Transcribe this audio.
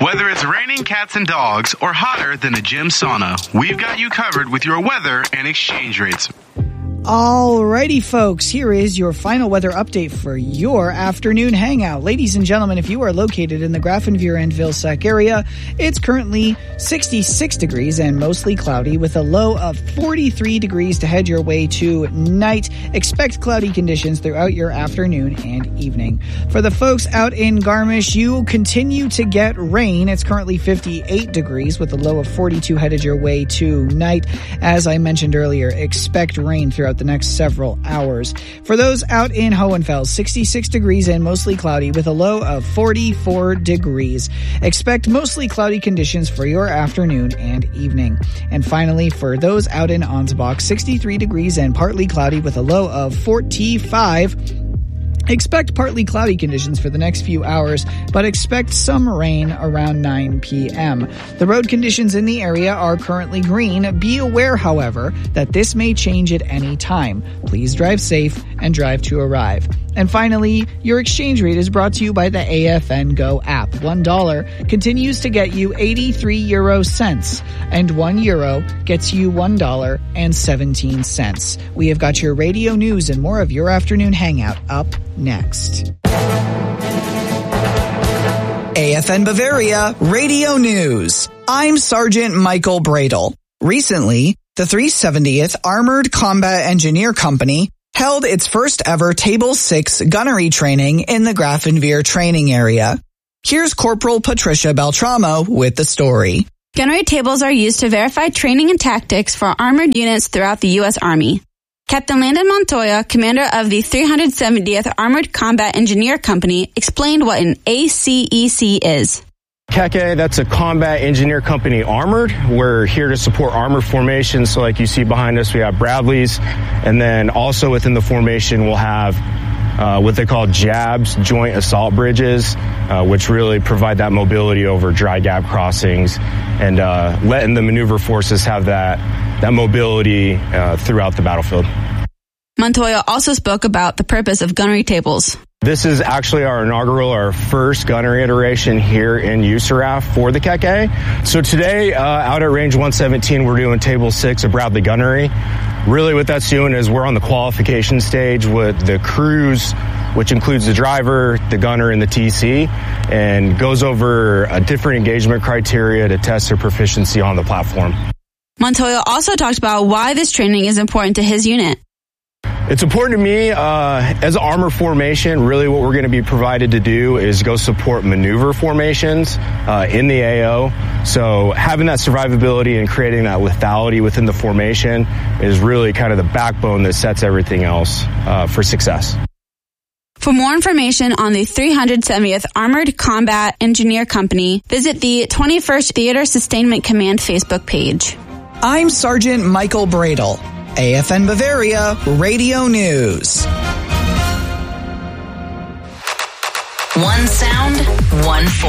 Whether it's raining cats and dogs or hotter than a gym sauna, we've got you covered with your weather and exchange rates. Alrighty, folks, here is your final weather update for your afternoon hangout. Ladies and gentlemen, if you are located in the Grafenweer and Vilsack area, it's currently 66 degrees and mostly cloudy with a low of 43 degrees to head your way to night. Expect cloudy conditions throughout your afternoon and evening. For the folks out in Garmisch, you continue to get rain. It's currently 58 degrees with a low of 42 headed your way to night. As I mentioned earlier, expect rain throughout the next several hours. For those out in Hohenfels, 66 degrees and mostly cloudy with a low of 44 degrees. Expect mostly cloudy conditions for your afternoon and evening. And finally, for those out in Ansbach, 63 degrees and partly cloudy with a low of 45. Expect partly cloudy conditions for the next few hours, but expect some rain around 9 p.m. The road conditions in the area are currently green. Be aware, however, that this may change at any time. Please drive safe and drive to arrive. And finally, your exchange rate is brought to you by the AFN Go app. $1 continues to get you 83 euro cents, and €1 gets you $1.17. We have got your radio news and more of your afternoon hangout up next. AFN Bavaria Radio News. I'm Sergeant Michael Bradle. Recently, the 370th Armored Combat Engineer Company held its first ever Table 6 gunnery training in the Grafenweer training area. Here's Corporal Patricia Beltramo with the story. Gunnery tables are used to verify training and tactics for armored units throughout the U.S. Army. Captain Landon Montoya, commander of the 370th Armored Combat Engineer Company, explained what an ACEC is. KEKE, that's a Combat Engineer Company Armored. We're here to support armored formations. So like you see behind us, we have Bradleys. And then also within the formation, we'll have what they call JABs, Joint Assault Bridges, which really provide that mobility over dry gap crossings and letting the maneuver forces have that mobility throughout the battlefield. Montoya also spoke about the purpose of gunnery tables. This is actually our first gunnery iteration here in USARAF for the KEKE. So today, out at Range 117, we're doing Table 6 of Bradley Gunnery. Really what that's doing is we're on the qualification stage with the crews, which includes the driver, the gunner, and the TC, and goes over a different engagement criteria to test their proficiency on the platform. Montoya also talked about why this training is important to his unit. It's important to me, as an armor formation, really what we're going to be provided to do is go support maneuver formations in the AO. So having that survivability and creating that lethality within the formation is really kind of the backbone that sets everything else for success. For more information on the 370th Armored Combat Engineer Company, visit the 21st Theater Sustainment Command Facebook page. I'm Sergeant Michael Bradle. AFN Bavaria Radio News. One sound, one force.